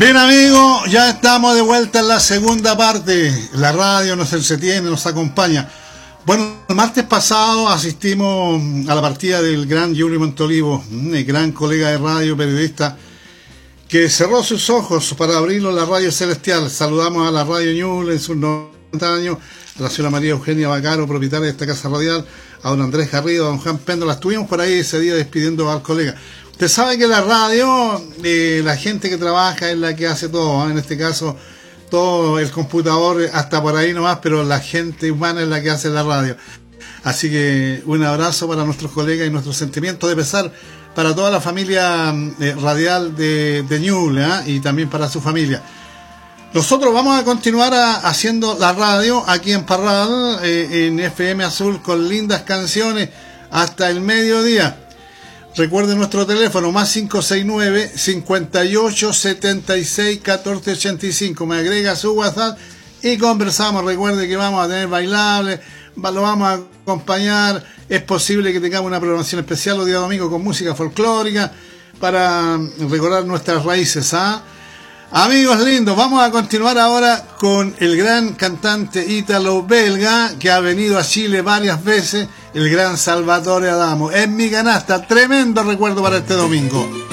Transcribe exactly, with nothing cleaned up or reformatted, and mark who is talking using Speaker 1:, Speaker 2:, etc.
Speaker 1: Bien, amigos, ya estamos de vuelta en la segunda parte. La radio nos entretiene, nos acompaña. Bueno, el martes pasado asistimos a la partida del gran Julio Montolivo, el gran colega de radio, periodista, que cerró sus ojos para abrirlo en la radio celestial. Saludamos a la radio Ñuble en sus noventa años, a la señora María Eugenia Bacaro, propietaria de esta casa radial, a don Andrés Garrido, a don Juan Péndola. Estuvimos por ahí ese día despidiendo al colega. Usted sabe que la radio, eh, la gente que trabaja es la que hace todo, ¿eh? En este caso, todo el computador, hasta por ahí nomás, pero la gente humana es la que hace la radio. Así que un abrazo para nuestros colegas y nuestro sentimiento de pesar para toda la familia eh, radial de, de Ñuble, ¿eh? Y también para su familia. Nosotros vamos a continuar a, haciendo la radio aquí en Parral, eh, en F M Azul, con lindas canciones hasta el mediodía. Recuerden nuestro teléfono, más cinco seis nueve, cincuenta y ocho, setenta y seis, catorce ochenta y cinco. Me agrega su WhatsApp y conversamos. Recuerde que vamos a tener bailables, lo vamos a acompañar. Es posible que tengamos una programación especial los días domingo con música folclórica para recordar nuestras raíces, ¿ah? Amigos lindos, vamos a continuar ahora con el gran cantante ítalo-belga que ha venido a Chile varias veces, el gran Salvatore Adamo. Es mi canasta, tremendo recuerdo para este domingo.